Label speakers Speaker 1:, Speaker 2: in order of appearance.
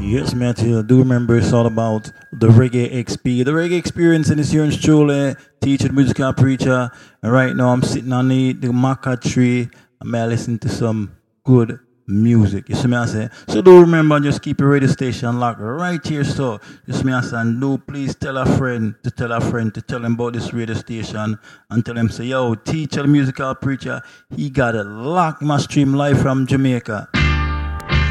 Speaker 1: Yes, Matthew, I do remember it's all about the reggae XP. The reggae experience in this here in Chule, teacher, musical preacher. And right now I'm sitting on the maca tree and I listen to some good music. You see me I say? So do remember just keep your radio station locked right here. So you see me I say, and do please tell a friend to tell a friend to tell him about this radio station and tell him say, yo, teacher, musical preacher, he got it locked. My stream live from Jamaica.